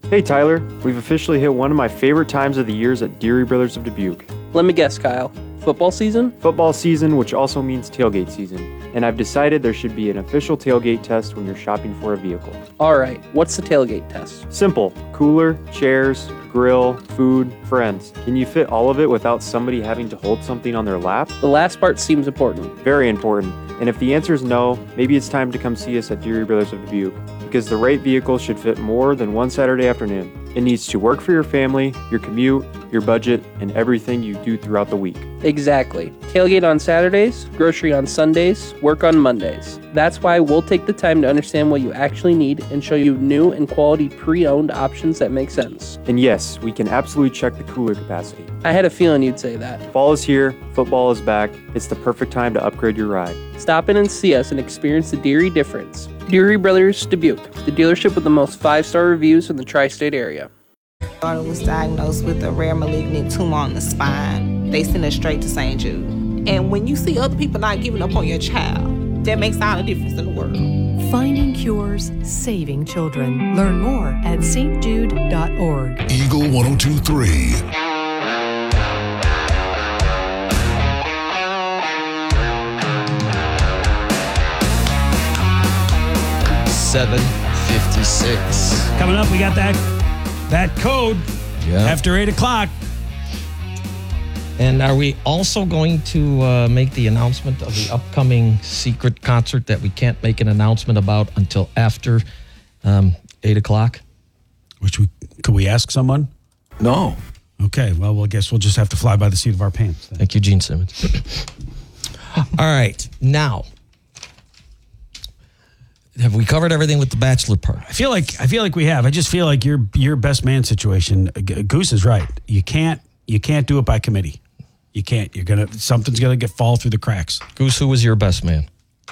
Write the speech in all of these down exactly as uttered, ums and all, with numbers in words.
Hey Tyler, we've officially hit one of my favorite times of the years at Deary Brothers of Dubuque. Let me guess, Kyle. Football season? Football season, which also means tailgate season. And I've decided there should be an official tailgate test when you're shopping for a vehicle. All right, what's the tailgate test? Simple. Cooler, chairs, grill, food, friends. Can you fit all of it without somebody having to hold something on their lap? The last part seems important. Very important. And if the answer is no, maybe it's time to come see us at Deary Brothers of Dubuque, because the right vehicle should fit more than one Saturday afternoon. It needs to work for your family, your commute, your budget, and everything you do throughout the week. Exactly. Tailgate on Saturdays, grocery on Sundays, work on Mondays. That's why we'll take the time to understand what you actually need and show you new and quality pre-owned options that make sense. And yes, we can absolutely check the cooler capacity. I had a feeling you'd say that. Fall is here, football is back. It's the perfect time to upgrade your ride. Stop in and see us and experience the Deary difference. Deary Brothers Dubuque, the dealership with the most five-star reviews in the tri-state area. My daughter was diagnosed with a rare malignant tumor on the spine. They sent her straight to Saint Jude. And when you see other people not giving up on your child, that makes all the difference in the world. Finding cures, saving children. Learn more at s t jude dot org. Eagle one oh two point three. seven fifty-six. Coming up, we got that that code Yeah. after eight o'clock. And are we also going to uh, make the announcement of the upcoming secret concert that we can't make an announcement about until after um, eight o'clock? Which we could we ask someone? No. Okay, well, I guess we'll just have to fly by the seat of our pants then. Thank you, Gene Simmons. All right, now, have we covered everything with the bachelor party? I feel like I feel like we have. I just feel like your your best man situation. G- Goose is right. You can't you can't do it by committee. You can't. You're gonna something's gonna get fall through the cracks. Goose, who was your best man?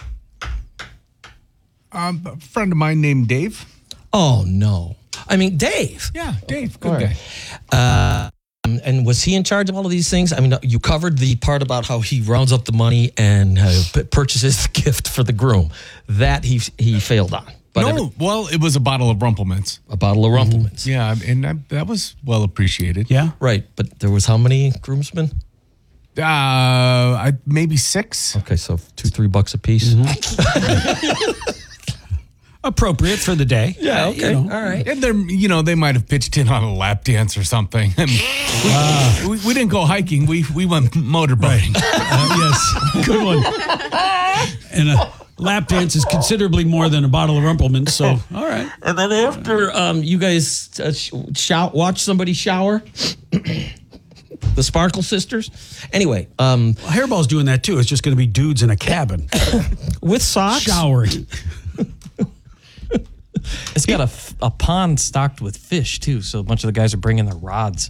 Um, a friend of mine named Dave. Oh no, I mean Dave. Yeah, Dave, good All guy. right. Uh, and was he in charge of all of these things? I mean, you covered the part about how he rounds up the money and uh, p- purchases the gift for the groom. That he he failed on. But no, every, well, it was a bottle of Rumplemints. a bottle of Rumplemints. Yeah, and I, that was well appreciated. Yeah. Right, but there was how many groomsmen? Uh, I, maybe six. Okay, so two, three bucks a piece. Appropriate for the day. Yeah, Uh, okay, you know. all right. And they're, you know, they might have pitched in on a lap dance or something. I mean, we, we, we didn't go hiking. We we went motorboating. Uh, yes, good one. And a lap dance is considerably more than a bottle of Rumpleman. So, all right. And then after um, you guys uh, sh- shout, watch somebody shower, the Sparkle Sisters. Anyway, um, Well, Hairball's doing that too. It's just going to be dudes in a cabin with socks. showering. It's got a, f- a pond stocked with fish, too, so a bunch of the guys are bringing their rods.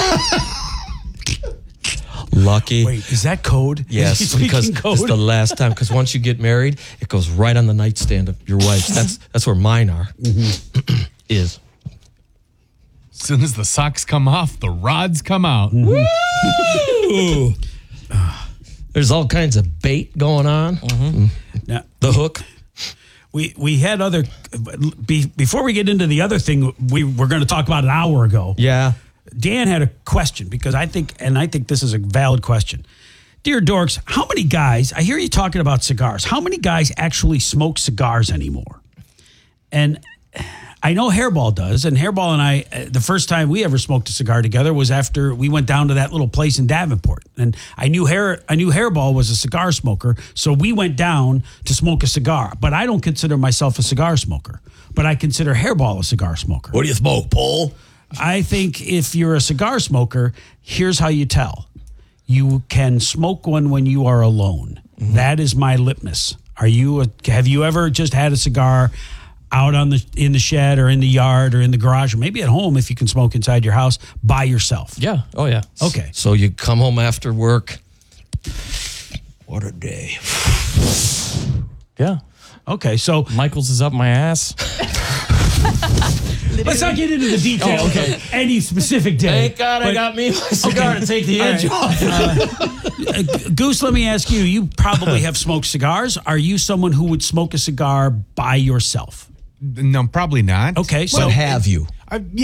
Lucky. Wait, is that code? Yes, Is he because speaking it's code? the last time. Because once you get married, it goes right on the nightstand of your wife's. That's that's where mine are. Is. As soon as the socks come off, the rods come out. Ooh. There's all kinds of bait going on. Now, The hook. we we had other be, before we get into the other thing we were going to talk about an hour ago. Yeah. Dan had a question because I think, and I think this is a valid question. Dear Dorks, how many guys, I hear you talking about cigars, how many guys actually smoke cigars anymore? And I know Hairball does, and Hairball and I, uh, the first time we ever smoked a cigar together was after we went down to that little place in Davenport. And I knew Hair, I knew Hairball was a cigar smoker, so we went down to smoke a cigar. But I don't consider myself a cigar smoker, but I consider Hairball a cigar smoker. What do you smoke, Paul? I think if you're a cigar smoker, here's how you tell. You can smoke one when you are alone. Mm-hmm. That is my litmus. Are you a, have you ever just had a cigar out on the in the shed or in the yard or in the garage or maybe at home if you can smoke inside your house by yourself? Yeah. Oh, yeah. Okay. So you come home after work. What a day. Yeah. Okay, so Michael's is up my ass. let's not get into the details Oh, okay. of any specific day. Thank God I But- got me my cigar to take the edge off. Uh, Goose, let me ask you, you probably have smoked cigars. Are you someone who would smoke a cigar by yourself? No, probably not. Okay, so But have you? I,